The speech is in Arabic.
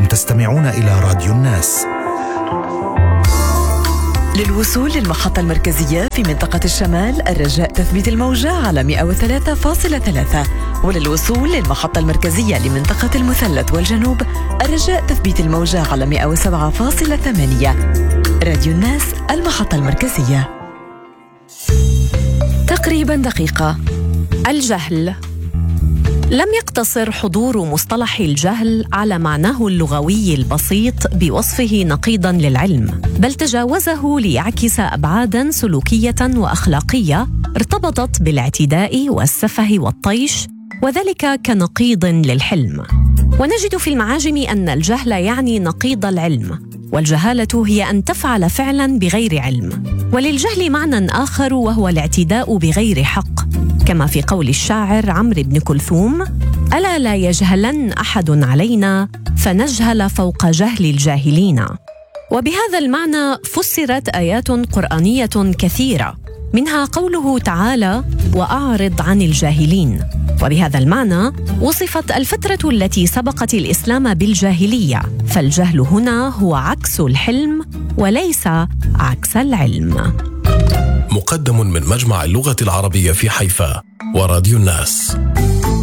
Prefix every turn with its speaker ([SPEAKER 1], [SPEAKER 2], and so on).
[SPEAKER 1] تستمعون إلى راديو الناس.
[SPEAKER 2] للوصول للمحطة المركزية في منطقة الشمال الرجاء تثبيت الموجة على 103.3، وللوصول للمحطة المركزية لمنطقة المثلث والجنوب الرجاء تثبيت الموجة على 107.8. راديو الناس، المحطة المركزية. تقريبا دقيقة.
[SPEAKER 3] الجهل. لم يقتصر حضور مصطلح الجهل على معناه اللغوي البسيط بوصفه نقيضاً للعلم، بل تجاوزه ليعكس أبعاداً سلوكية وأخلاقية ارتبطت بالاعتداء والسفه والطيش، وذلك كنقيض للحلم. ونجد في المعاجم أن الجهل يعني نقيض العلم، والجهالة هي أن تفعل فعلاً بغير علم. وللجهل معنى آخر وهو الاعتداء بغير حق، كما في قول الشاعر عمرو بن كلثوم: ألا لا يجهلن أحد علينا فنجهل فوق جهل الجاهلين. وبهذا المعنى فسرت آيات قرآنية كثيرة، منها قوله تعالى: وأعرض عن الجاهلين. وبهذا المعنى وصفت الفترة التي سبقت الإسلام بالجاهلية، فالجهل هنا هو عكس الحلم وليس عكس العلم.
[SPEAKER 4] مقدم من مجمع اللغة العربية في حيفا وراديو الناس.